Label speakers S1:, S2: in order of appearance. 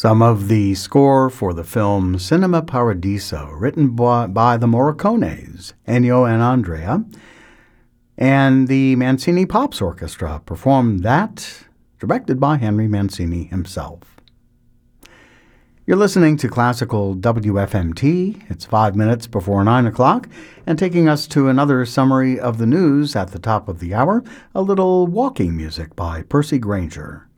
S1: Some of the score for the film Cinema Paradiso, written by the Morricones, Ennio and Andrea, and the Mancini Pops Orchestra performed that, directed by Henry Mancini himself. You're listening to Classical WFMT. It's 5 minutes before 9 o'clock, and taking us to another summary of the news at the top of the hour, a little walking music by Percy Grainger.